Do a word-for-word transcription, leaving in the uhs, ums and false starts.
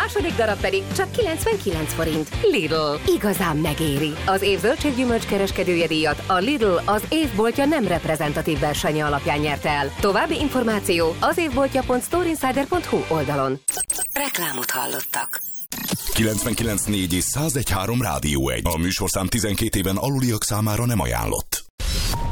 második darab pedig csak kilencvenkilenc forint. Lidl. Igazán megéri. Az év zöldséggyümölcs kereskedője díjat a Lidl az évboltja nem reprezentatív versenye alapján nyerte el. További információ az évboltja pont storeinsider pont hu oldalon. Reklámot hallottak. kilencvenkilenc négy és száz egy három Rádió egy. A műsorszám tizenkét éven aluliak számára nem ajánlott.